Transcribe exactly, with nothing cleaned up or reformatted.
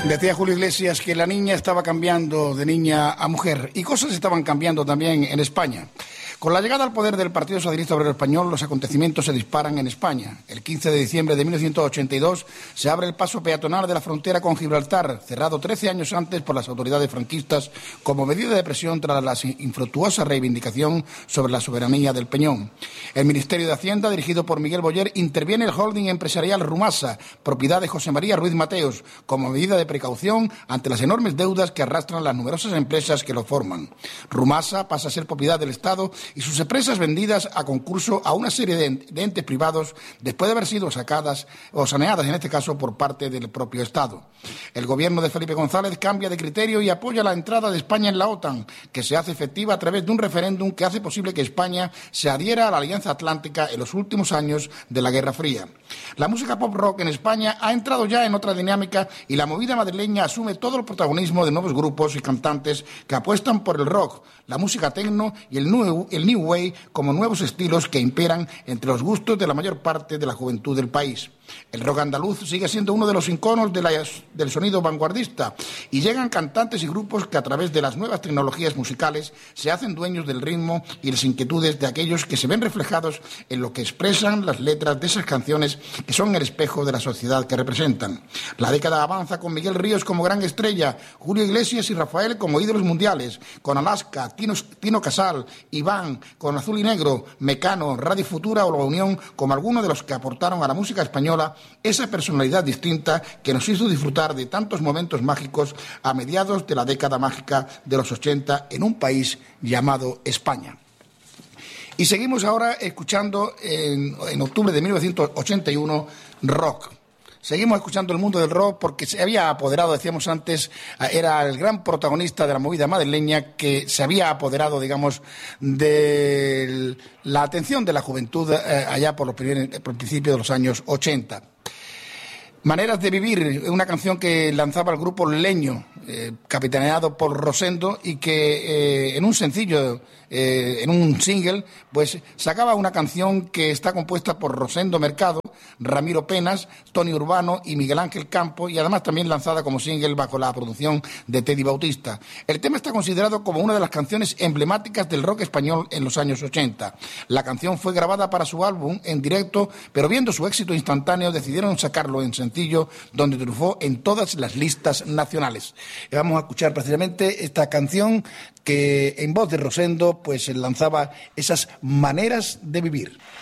Decía Julio Iglesias que la niña estaba cambiando de niña a mujer y cosas estaban cambiando también en España. Con la llegada al poder del Partido Socialista Obrero Español, los acontecimientos se disparan en España. El quince de diciembre de mil novecientos ochenta y dos se abre el paso peatonal de la frontera con Gibraltar, cerrado trece años antes por las autoridades franquistas como medida de presión tras la infructuosa reivindicación sobre la soberanía del Peñón. El Ministerio de Hacienda, dirigido por Miguel Boyer, interviene el holding empresarial Rumasa, propiedad de José María Ruiz Mateos, como medida de precaución ante las enormes deudas que arrastran las numerosas empresas que lo forman. Rumasa pasa a ser propiedad del Estado y sus empresas vendidas a concurso a una serie de entes privados después de haber sido sacadas o saneadas, en este caso, por parte del propio Estado. El gobierno de Felipe González cambia de criterio y apoya la entrada de España en la OTAN, que se hace efectiva a través de un referéndum que hace posible que España se adhiera a la Alianza Atlántica en los últimos años de la Guerra Fría. La música pop rock en España ha entrado ya en otra dinámica y la movida madrileña asume todo el protagonismo de nuevos grupos y cantantes que apuestan por el rock, la música techno y el new, el new wave como nuevos estilos que imperan entre los gustos de la mayor parte de la juventud del país. El rock andaluz sigue siendo uno de los iconos de la, del sonido vanguardista y llegan cantantes y grupos que a través de las nuevas tecnologías musicales se hacen dueños del ritmo y las inquietudes de aquellos que se ven reflejados en lo que expresan las letras de esas canciones que son el espejo de la sociedad que representan. La década avanza con Miguel Ríos como gran estrella, Julio Iglesias y Rafael como ídolos mundiales, con Alaska, Tino, Tino Casal, Iván, con Azul y Negro, Mecano, Radio Futura o La Unión como algunos de los que aportaron a la música española esa personalidad distinta que nos hizo disfrutar de tantos momentos mágicos a mediados de la década mágica de los ochenta en un país llamado España. Y seguimos ahora escuchando en, en octubre de mil novecientos ochenta y uno rock. Seguimos escuchando el mundo del rock porque se había apoderado, decíamos antes, era el gran protagonista de la movida madrileña que se había apoderado, digamos, de la atención de la juventud eh, allá por los primeros, por el principio de los años ochenta. Maneras de vivir, una canción que lanzaba el grupo Leño, eh, capitaneado por Rosendo, y que eh, en un sencillo, eh, en un single, pues sacaba una canción que está compuesta por Rosendo Mercado, Ramiro Penas, Tony Urbano y Miguel Ángel Campo, y además también lanzada como single bajo la producción de Teddy Bautista. El tema está considerado como una de las canciones emblemáticas del rock español en los años ochenta. La canción fue grabada para su álbum en directo, pero viendo su éxito instantáneo decidieron sacarlo en sencillo, donde triunfó en todas las listas nacionales. Y vamos a escuchar precisamente esta canción que en voz de Rosendo pues lanzaba esas maneras de vivir.